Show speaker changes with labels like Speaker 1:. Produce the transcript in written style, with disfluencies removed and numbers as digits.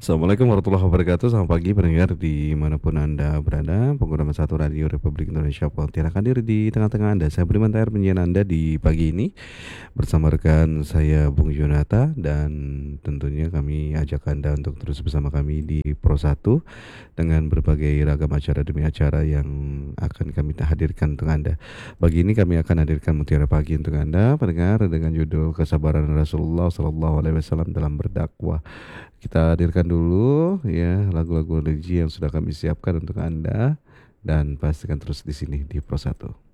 Speaker 1: Assalamualaikum warahmatullahi wabarakatuh. Selamat pagi pendengar dimanapun Anda berada. Pengguna satu Radio Republik Indonesia Pontianak hadir di tengah-tengah Anda. Saya Budiman Tahir penyiar Anda di pagi ini bersama rekan saya Bung Yunata, dan tentunya kami ajak Anda untuk terus bersama kami di Pro 1 dengan berbagai ragam acara demi acara yang akan kami hadirkan untuk Anda. Pagi ini kami akan hadirkan Mutiara Pagi untuk Anda pendengar dengan judul Kesabaran Rasulullah Sallallahu Alaihi Wasallam dalam berdakwah. Kita hadirkan dulu ya lagu-lagu religi yang sudah kami siapkan untuk Anda, dan pastikan terus di sini di Pro 1.